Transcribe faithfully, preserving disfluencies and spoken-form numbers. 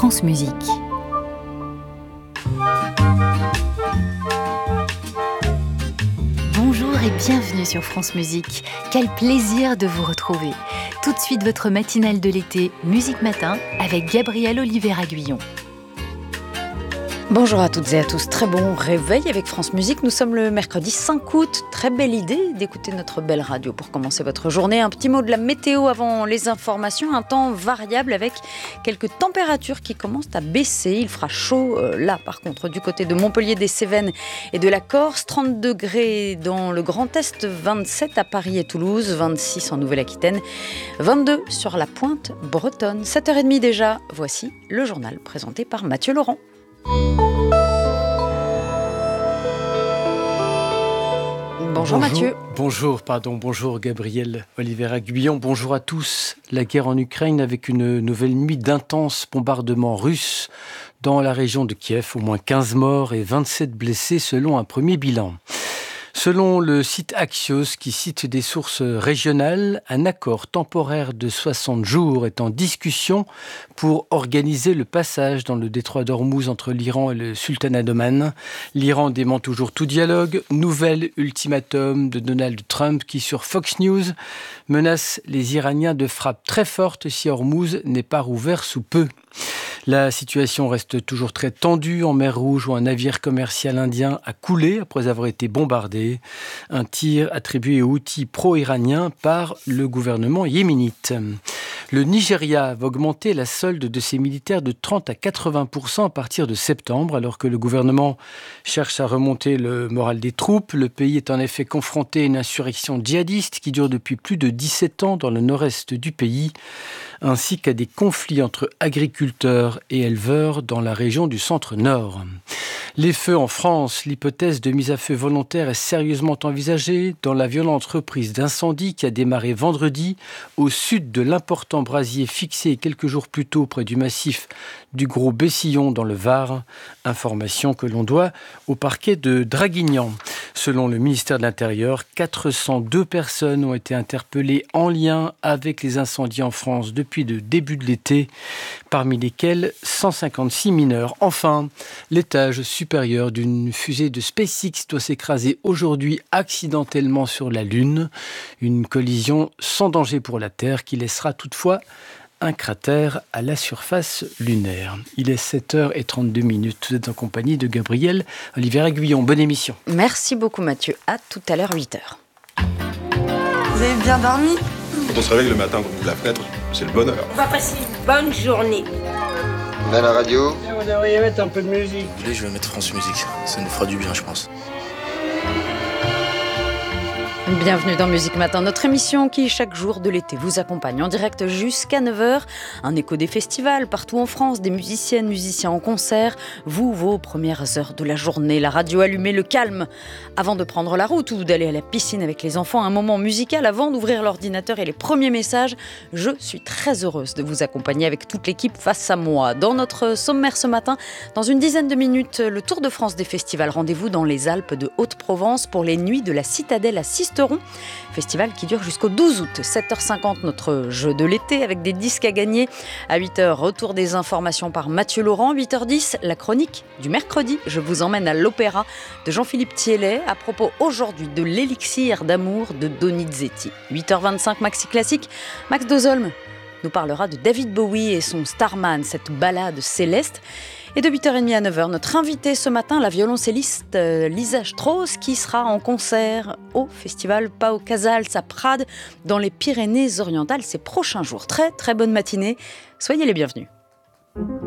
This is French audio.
France Musique. Bonjour et bienvenue sur France Musique. Quel plaisir de vous retrouver. Tout de suite votre matinale de l'été, Musique Matin, avec Gabrielle Oliveira-Guyon. Bonjour à toutes et à tous, très bon réveil avec France Musique. Nous sommes le mercredi cinq août. Très belle idée d'écouter notre belle radio pour commencer votre journée. Un petit mot de la météo avant les informations. Un temps variable avec quelques températures qui commencent à baisser. Il fera chaud euh, là par contre du côté de Montpellier, des Cévennes et de la Corse. trente degrés dans le Grand Est, vingt-sept à Paris et Toulouse, vingt-six en Nouvelle-Aquitaine, vingt-deux sur la pointe bretonne. sept heures trente déjà, voici le journal présenté par Mathieu Laurent. Bonjour, bonjour Mathieu. Bonjour, pardon, bonjour Gabrielle Oliveira-Guyon. Bonjour à tous. La guerre en Ukraine avec une nouvelle nuit d'intenses bombardements russes dans la région de Kiev. Au moins quinze morts et vingt-sept blessés selon un premier bilan. Selon le site Axios, qui cite des sources régionales, un accord temporaire de soixante jours est en discussion pour organiser le passage dans le détroit d'Ormuz entre l'Iran et le sultanat d'Oman. L'Iran dément toujours tout dialogue. Nouvel ultimatum de Donald Trump qui, sur Fox News, menace les Iraniens de frappes très fortes si Ormuz n'est pas rouvert sous peu. La situation reste toujours très tendue en mer Rouge où un navire commercial indien a coulé après avoir été bombardé. Un tir attribué aux Houthis pro-iraniens par le gouvernement yéménite. Le Nigeria va augmenter la solde de ses militaires de trente à quatre-vingts pour cent à partir de septembre, alors que le gouvernement cherche à remonter le moral des troupes. Le pays est en effet confronté à une insurrection djihadiste qui dure depuis plus de dix-sept ans dans le nord-est du pays, ainsi qu'à des conflits entre agriculteurs et éleveurs dans la région du centre-nord. Les feux en France, l'hypothèse de mise à feu volontaire est sérieusement envisagée dans la violente reprise d'incendie qui a démarré vendredi au sud de l'important brasier fixé quelques jours plus tôt près du massif du Gros Bessillon dans le Var. Information que l'on doit au parquet de Draguignan. Selon le ministère de l'Intérieur, quatre cent deux personnes ont été interpellées en lien avec les incendies en France depuis le début de l'été, parmi lesquels cent cinquante-six mineurs. Enfin, l'étage supérieur d'une fusée de SpaceX doit s'écraser aujourd'hui accidentellement sur la Lune. Une collision sans danger pour la Terre qui laissera toutefois un cratère à la surface lunaire. Il est sept heures trente-deux minutes. Vous êtes en compagnie de Gabrielle Oliveira-Guyon. Bonne émission. Merci beaucoup Mathieu. À tout à l'heure, huit heures. Vous avez bien dormi ? Quand on se réveille le matin, qu'on ouvre la fenêtre, c'est le bonheur. On va passer une bonne journée. On a la radio ? Vous devriez mettre un peu de musique. Allez, je vais mettre France Musique. Ça nous fera du bien, je pense. Bienvenue dans Musique Matin, notre émission qui, chaque jour de l'été, vous accompagne en direct jusqu'à neuf heures. Un écho des festivals partout en France, des musiciennes, musiciens en concert. Vous, vos premières heures de la journée, la radio allumée, le calme. Avant de prendre la route ou d'aller à la piscine avec les enfants, un moment musical avant d'ouvrir l'ordinateur et les premiers messages. Je suis très heureuse de vous accompagner avec toute l'équipe face à moi. Dans notre sommaire ce matin, dans une dizaine de minutes, le Tour de France des festivals. Rendez-vous dans les Alpes de Haute-Provence pour les nuits de la Citadelle à Sisteron. Festival qui dure jusqu'au douze août. sept heures cinquante, notre jeu de l'été avec des disques à gagner. À huit heures, retour des informations par Mathieu Laurent. huit heures dix, la chronique du mercredi. Je vous emmène à l'opéra de Jean-Philippe Thiellet à propos aujourd'hui de l'élixir d'amour de Donizetti. huit heures vingt-cinq, Maxi Classique. Max Dozolm nous parlera de David Bowie et son Starman, cette ballade céleste. Et de huit heures trente à neuf heures, notre invitée ce matin, la violoncelliste Lisa Strauss, qui sera en concert au festival Pau Casals à Prades, dans les Pyrénées-Orientales, ces prochains jours. Très très bonne matinée, soyez les bienvenus.